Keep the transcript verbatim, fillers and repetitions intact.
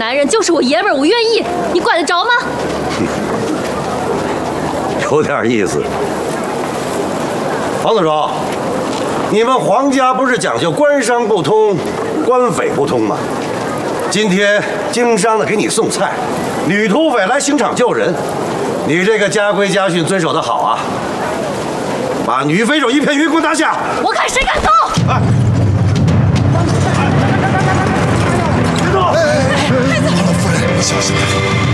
男人就是我爷们儿，我愿意，你管得着吗？ 有点意思。黄子忠，你们皇家不是讲究官商不通，官匪不通吗？今天经商的给你送菜，女土匪来刑场救人，你这个家规家训遵守的好啊！把女匪首一片云给我拿下！ 我看谁敢动！ 哎，别动！ 太子，夫人，你小心点。